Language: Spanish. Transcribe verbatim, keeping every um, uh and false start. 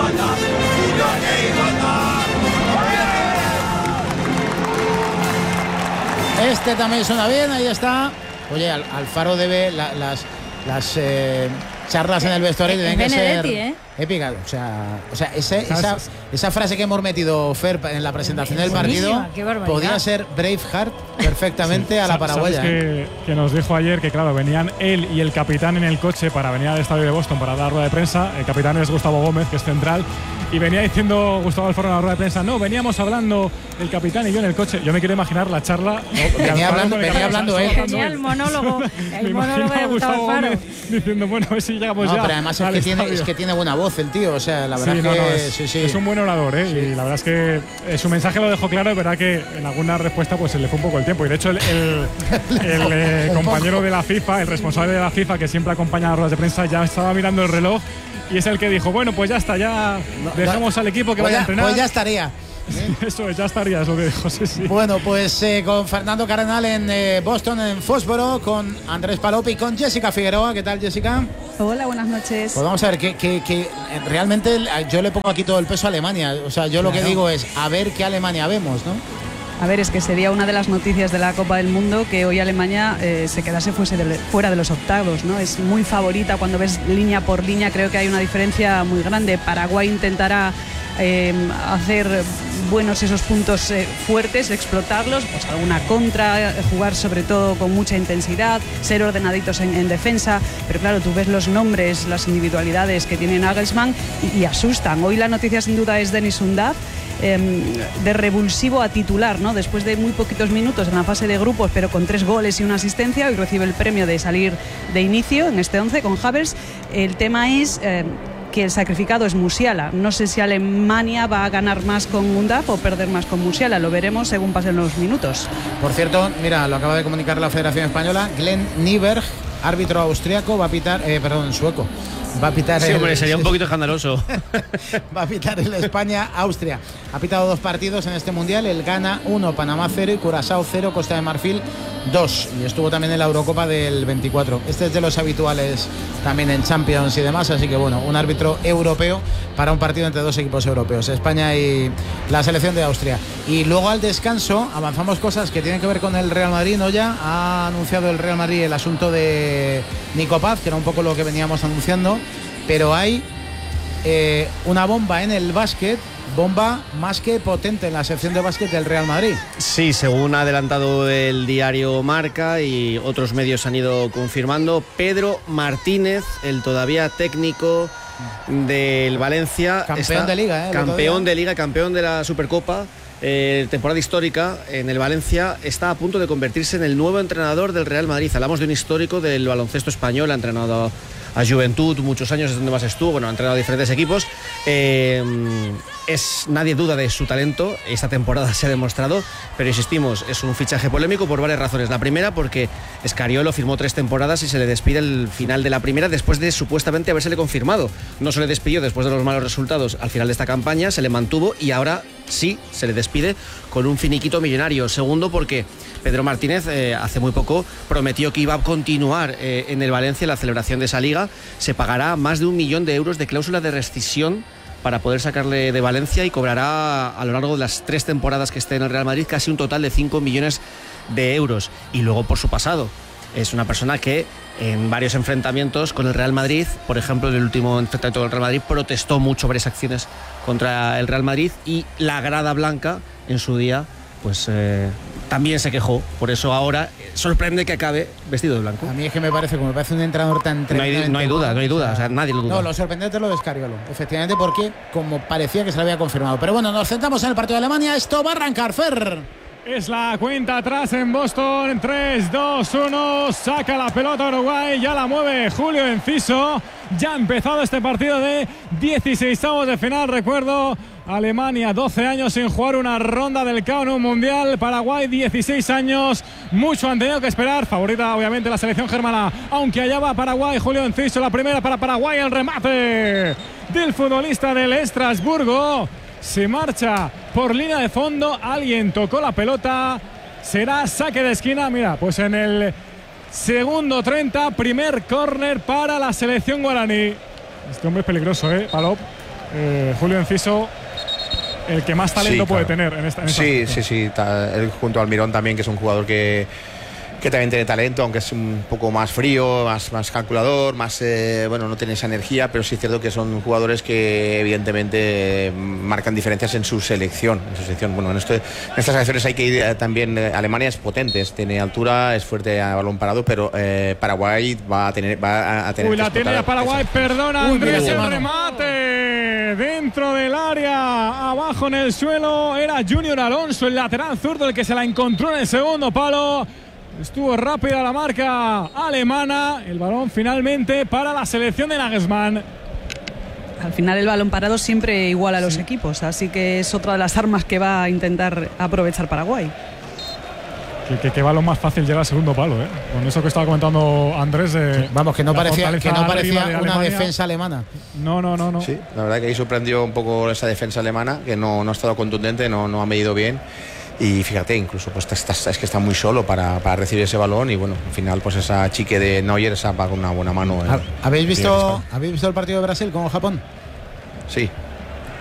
igualdad, Ucrania e igualdad. Este también suena bien, ahí está. Oye, Al Alfaro debe la, las, las eh, charlas en el vestuario deben que ser ¿eh? épicas. O sea, o sea ese, esa, esa frase que hemos metido, Fer, en la presentación del partido, podía ser Braveheart perfectamente sí. a la paraguaya. ¿Sabes que, que nos dijo ayer que, claro, venían él y el capitán en el coche para venir al estadio de Boston para dar rueda de prensa? El capitán es Gustavo Gómez, que es central. Y venía diciendo Gustavo Alfaro en la rueda de prensa, no, veníamos hablando el capitán y yo en el coche. Yo me quiero imaginar la charla. No, venía hablando, venía hablando él. Tenía el monólogo, el monólogo de Gustavo Alfaro. Diciendo, bueno, a ver si llegamos no, ya. Pero además es que, tiene, es que tiene buena voz el tío, o sea, la verdad sí, es no, que no, es, sí, sí. es un buen orador, ¿eh? Sí. Y la verdad es que eh, su mensaje lo dejó claro, es verdad que en alguna respuesta pues se le fue un poco el tiempo. Y de hecho el, el, el eh, compañero de la FIFA, el responsable de la FIFA que siempre acompaña a las ruedas de prensa, ya estaba mirando el reloj y es el que dijo, bueno, pues ya está, ya dejamos al equipo que pues vaya ya, a entrenar. Pues ya estaría. Eso es, ya estaría, es lo que dijo, sí, sí. Bueno, pues eh, con Fernando Cardenal en eh, Boston, en Fósforo, con Andrés Palop y con Jessica Figueroa. ¿Qué tal, Jessica? Hola, buenas noches. Pues vamos a ver, que, que, que realmente yo le pongo aquí todo el peso a Alemania. O sea, yo claro. lo que digo es, a ver qué Alemania vemos, ¿no? A ver, es que sería una de las noticias de la Copa del Mundo que hoy Alemania eh, se quedase fuese de, fuera de los octavos, ¿no? Es muy favorita cuando ves línea por línea, creo que hay una diferencia muy grande. Paraguay intentará eh, hacer buenos esos puntos eh, fuertes, explotarlos, pues alguna contra, jugar sobre todo con mucha intensidad, ser ordenaditos en, en defensa, pero claro, tú ves los nombres, las individualidades que tiene Nagelsmann y, y asustan. Hoy la noticia sin duda es Denis Undav, de revulsivo a titular, ¿no? Después de muy poquitos minutos en la fase de grupos, pero con tres goles y una asistencia, hoy recibe el premio de salir de inicio en este once con Havertz. El tema es eh, que el sacrificado es Musiala. No sé si Alemania va a ganar más con Undav o perder más con Musiala, lo veremos según pasen los minutos. Por cierto, mira, lo acaba de comunicar la Federación Española, Glenn Nyberg, árbitro austriaco, va a pitar, eh, perdón, sueco. Va a pitar sí, el, hombre, sería un poquito escandaloso. Va a pitar el España-Austria. Ha pitado dos partidos en este mundial: el Ghana uno, Panamá cero y Curazao cero, Costa de Marfil dos. Y estuvo también en la Eurocopa del veinticuatro. Este es de los habituales también en Champions y demás. Así que bueno, un árbitro europeo para un partido entre dos equipos europeos, España y la selección de Austria. Y luego al descanso avanzamos cosas que tienen que ver con el Real Madrid, ¿no? Ya ha anunciado el Real Madrid el asunto de Nico Paz, que era un poco lo que veníamos anunciando. Pero hay eh, una bomba en el básquet, bomba más que potente en la sección de básquet del Real Madrid. Sí, según ha adelantado el diario Marca y otros medios han ido confirmando, Pedro Martínez, el todavía técnico del Valencia, campeón está, de liga, ¿eh? campeón de liga, campeón de la Supercopa. Eh, temporada histórica en el Valencia, está a punto de convertirse en el nuevo entrenador del Real Madrid. Hablamos de un histórico del baloncesto español, ha entrenado a Juventud muchos años, es donde más estuvo, bueno, ha entrenado a diferentes equipos. Eh, es, nadie duda de su talento, esta temporada se ha demostrado, pero insistimos, es un fichaje polémico por varias razones. La primera, porque Scariolo firmó tres temporadas y se le despide al final de la primera después de supuestamente habérsele confirmado. No se le despidió después de los malos resultados al final de esta campaña, se le mantuvo y ahora sí se le despide con un finiquito millonario. Segundo, porque Pedro Martínez eh, hace muy poco prometió que iba a continuar eh, en el Valencia la celebración de esa liga. Se pagará más de un millón de euros de cláusula de rescisión para poder sacarle de Valencia y cobrará a lo largo de las tres temporadas que esté en el Real Madrid casi un total de cinco millones de euros. Y luego por su pasado. Es una persona que en varios enfrentamientos con el Real Madrid, por ejemplo en el último enfrentamiento con el Real Madrid, protestó mucho varias acciones contra el Real Madrid y la grada blanca en su día pues eh, también se quejó. Por eso ahora sorprende que acabe vestido de blanco. A mí es que me parece, como me parece un entrenador tan no hay, no hay duda, no hay duda, o sea, nadie lo duda. No, lo sorprendente es lo de Scariolo, efectivamente, porque como parecía que se lo había confirmado. Pero bueno, nos centramos en el partido de Alemania. Esto va a arrancar, Fer. Es la cuenta atrás en Boston. tres, dos, uno. Saca la pelota Uruguay. Ya la mueve Julio Enciso. Ya ha empezado este partido de dieciseisavos de final. Recuerdo, Alemania, doce años sin jugar una ronda del K O en un mundial. Paraguay, dieciséis años. Mucho han tenido que esperar. Favorita, obviamente, la selección germana. Aunque allá va Paraguay. Julio Enciso, la primera para Paraguay. El remate del futbolista del Estrasburgo. Se marcha por línea de fondo. Alguien tocó la pelota. Será saque de esquina. Mira, pues en el segundo treinta, primer córner para la selección guaraní. Este hombre es peligroso, ¿eh, Palop? eh, Julio Enciso el que más talento sí, puede claro. tener en esta en esta Sí, sí, sí, está, él junto a Almirón también, que es un jugador que que también tiene talento, aunque es un poco más frío, más, más calculador, más eh, bueno, no tiene esa energía, pero sí es cierto que son jugadores que evidentemente marcan diferencias en su selección. En su selección. Bueno, en, este, en estas selecciones hay que ir eh, también. Eh, Alemania es potente, tiene altura, es fuerte a balón parado, pero eh, Paraguay va a tener, va a tener. Uy, que la tiene ya Paraguay, esa. Perdona, Uy, Andrés, el remate dentro del área, abajo en el suelo, era Junior Alonso, el lateral zurdo, el que se la encontró en el segundo palo. Estuvo rápida la marca alemana. El balón finalmente para la selección de Nagelsmann. Al final el balón parado siempre iguala a los sí. equipos, así que es otra de las armas que va a intentar aprovechar Paraguay. Que, que, que balón más fácil llega al segundo palo, ¿eh? Con eso que estaba comentando Andrés. Eh, sí. Vamos, que no parecía, que no parecía de una defensa alemana. No, no, no, no. Sí, la verdad que ahí sorprendió un poco esa defensa alemana, que no, no ha estado contundente, no, no ha medido bien. Y fíjate, incluso pues está, está, es que está muy solo para, para recibir ese balón y bueno, al final pues esa chique de Neuer esa va con una buena mano. ¿Habéis visto, ¿Habéis visto el partido de Brasil con Japón? Sí.